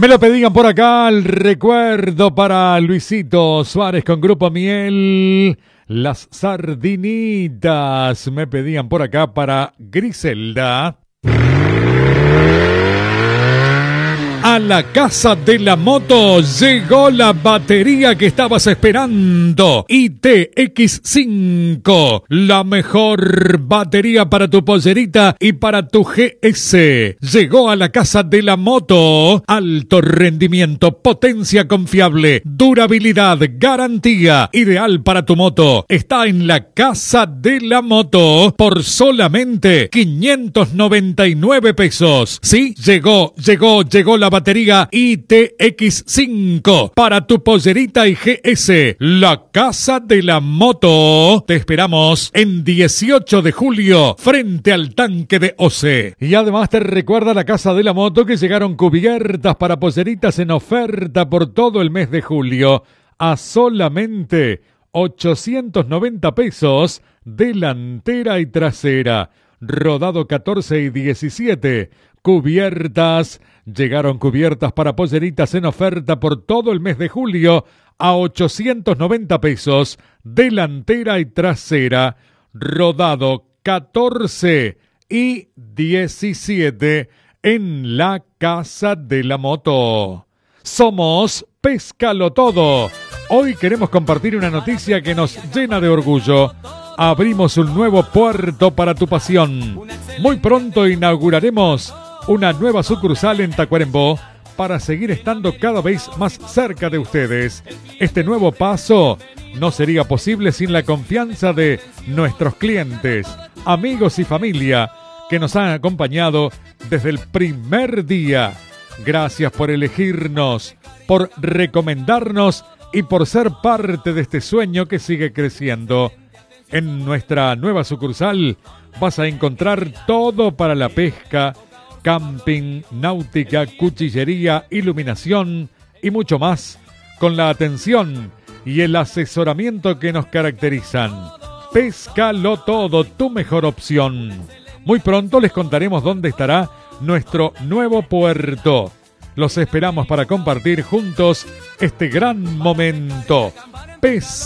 Me lo pedían por acá, el recuerdo para Luisito Suárez con Grupo Miel. Las sardinitas me pedían por acá para Griselda. A la casa de la moto llegó la batería que estabas esperando. ITX5, la mejor batería para tu pollerita y para tu GS. Llegó a la casa de la moto. Alto rendimiento, potencia confiable, durabilidad, garantía. Ideal para tu moto. Está en la casa de la moto por solamente 599 pesos. Sí, llegó la batería ITX5 para tu pollerita y GS. La casa de la moto. Te esperamos en 18 de julio frente al tanque de OCE. Y además te recuerda la casa de la moto que llegaron cubiertas para polleritas en oferta por todo el mes de julio a solamente 890 pesos delantera y trasera. Rodado 14 y 17. Cubiertas. Llegaron cubiertas para polleritas en oferta por todo el mes de julio a 890 pesos. Delantera y trasera. Rodado 14 y 17 en la casa de la moto. Somos Péscalo Todo. Hoy queremos compartir una noticia que nos llena de orgullo. Abrimos un nuevo puerto para tu pasión. Muy pronto inauguraremos una nueva sucursal en Tacuarembó para seguir estando cada vez más cerca de ustedes. Este nuevo paso no sería posible sin la confianza de nuestros clientes, amigos y familia que nos han acompañado desde el primer día. Gracias por elegirnos, por recomendarnos y por ser parte de este sueño que sigue creciendo. En nuestra nueva sucursal vas a encontrar todo para la pesca, camping, náutica, cuchillería, iluminación y mucho más, con la atención y el asesoramiento que nos caracterizan. Péscalo Todo, tu mejor opción. Muy pronto les contaremos dónde estará nuestro nuevo puerto. Los esperamos para compartir juntos este gran momento.